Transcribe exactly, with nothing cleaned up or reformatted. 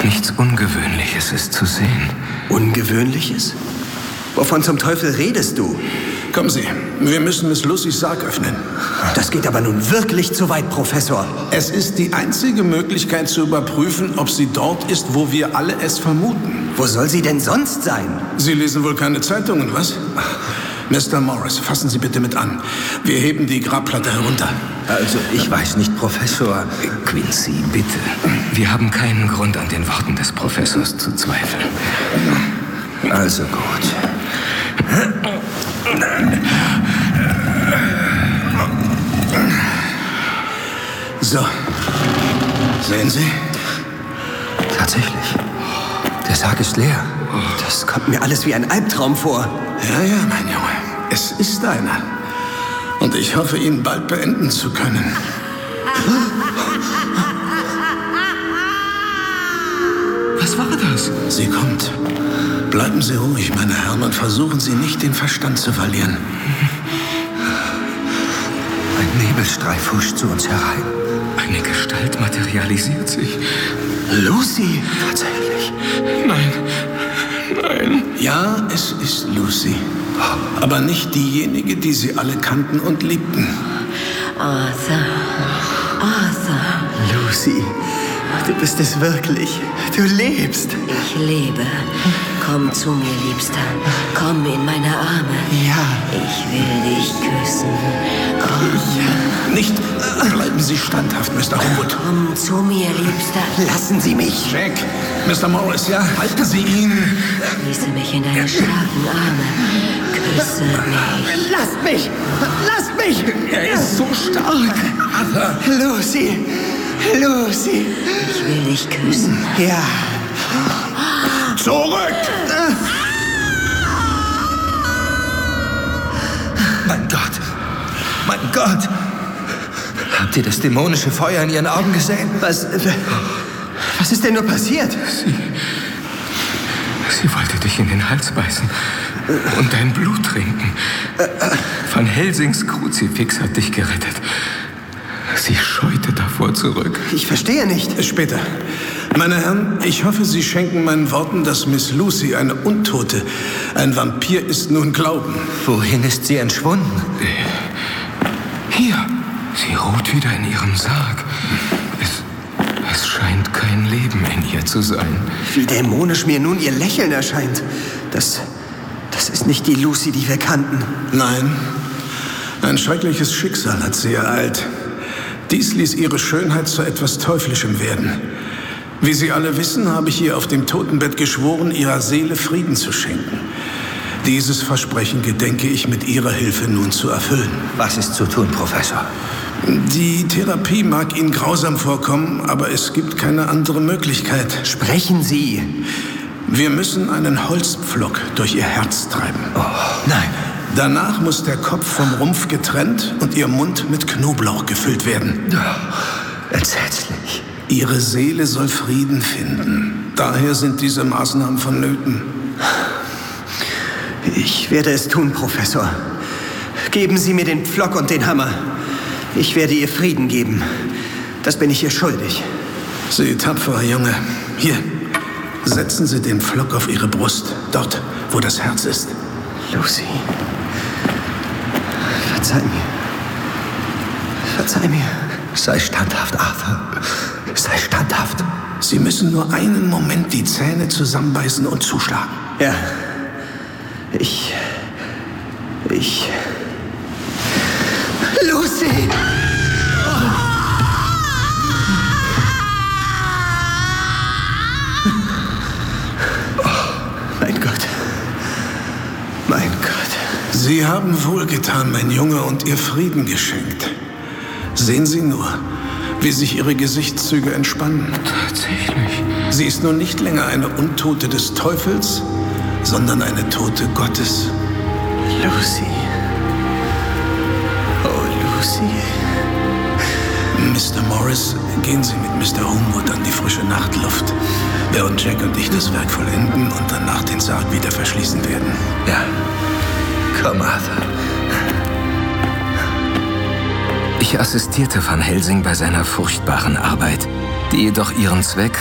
Nichts Ungewöhnliches ist zu sehen. Ungewöhnliches? Wovon zum Teufel redest du? Kommen Sie, wir müssen Miss Lucys Sarg öffnen. Das geht aber nun wirklich zu weit, Professor. Es ist die einzige Möglichkeit zu überprüfen, ob sie dort ist, wo wir alle es vermuten. Wo soll sie denn sonst sein? Sie lesen wohl keine Zeitungen, was? Mister Morris, fassen Sie bitte mit an. Wir heben die Grabplatte herunter. Also, ich weiß nicht, Professor. Quincy, bitte. Wir haben keinen Grund, an den Worten des Professors zu zweifeln. Also gut. So. Sehen Sie? Tatsächlich. Der Sarg ist leer. Das kommt mir alles wie ein Albtraum vor. Ja, ja, mein Junge. Es ist einer. Und ich hoffe, ihn bald beenden zu können. Was war das? Sie kommt. Bleiben Sie ruhig, meine Herren, und versuchen Sie nicht, den Verstand zu verlieren. Ein Nebelstreif huscht zu uns herein. Eine Gestalt materialisiert sich. Lucy! Tatsächlich. Nein. Nein. Ja, es ist Lucy. Aber nicht diejenige, die Sie alle kannten und liebten. Arthur. Arthur. Lucy, du bist es wirklich. Du lebst. Ich lebe. Komm zu mir, Liebster. Komm in meine Arme. Ja. Ich will dich küssen. Komm. Nicht. Bleiben Sie standhaft, Mister Homewood. Komm zu mir, Liebster. Lassen Sie mich. Jack, Mister Morris, ja, halten Sie ihn. Schließe mich in deine starken Arme. Küsse mich. Lasst mich! Lasst mich! Er ist so stark. Arthur. Lucy! Lucy! Ich will dich küssen. Ja. Zurück! Mein Gott! Mein Gott! Habt ihr das dämonische Feuer in ihren Augen gesehen? Was... Was ist denn nur passiert? Sie... Sie wollte dich in den Hals beißen und dein Blut trinken. Van Helsings Kruzifix hat dich gerettet. Sie scheute davor zurück. Ich verstehe nicht. Später. Meine Herren, ich hoffe, Sie schenken meinen Worten, dass Miss Lucy, eine Untote, ein Vampir ist, nun glauben. Wohin ist sie entschwunden? Hier. Sie ruht wieder in ihrem Sarg. Es, es scheint kein Leben in ihr zu sein. Wie dämonisch mir nun ihr Lächeln erscheint. Das, das ist nicht die Lucy, die wir kannten. Nein, ein schreckliches Schicksal hat sie ereilt. Dies ließ ihre Schönheit zu etwas Teuflischem werden. Wie Sie alle wissen, habe ich ihr auf dem Totenbett geschworen, ihrer Seele Frieden zu schenken. Dieses Versprechen gedenke ich mit Ihrer Hilfe nun zu erfüllen. Was ist zu tun, Professor? Die Therapie mag Ihnen grausam vorkommen, aber es gibt keine andere Möglichkeit. Sprechen Sie. Wir müssen einen Holzpflock durch Ihr Herz treiben. Oh, nein. Danach muss der Kopf vom Rumpf getrennt und Ihr Mund mit Knoblauch gefüllt werden. Oh, entsetzlich. Ihre Seele soll Frieden finden. Daher sind diese Maßnahmen vonnöten. Ich werde es tun, Professor. Geben Sie mir den Pflock und den Hammer. Ich werde ihr Frieden geben. Das bin ich ihr schuldig. Sie tapferer Junge. Hier, setzen Sie den Pflock auf Ihre Brust. Dort, wo das Herz ist. Lucy. Verzeih mir. Verzeih mir. Sei standhaft, Arthur. Sei standhaft. Sie müssen nur einen Moment die Zähne zusammenbeißen und zuschlagen. Ja. Ich... Ich... Lucy! Oh, mein Gott. Mein Gott. Sie haben wohlgetan, mein Junge, und ihr Frieden geschenkt. Sehen Sie nur, wie sich Ihre Gesichtszüge entspannen. Tatsächlich. Sie ist nun nicht länger eine Untote des Teufels, sondern eine Tote Gottes. Lucy. Oh, Lucy. Mister Morris, gehen Sie mit Mister Homewood an die frische Nachtluft, während Jack und ich das Werk vollenden und danach den Sarg wieder verschließen werden. Ja. Komm, Arthur. Ich assistierte Van Helsing bei seiner furchtbaren Arbeit, die jedoch ihren Zweck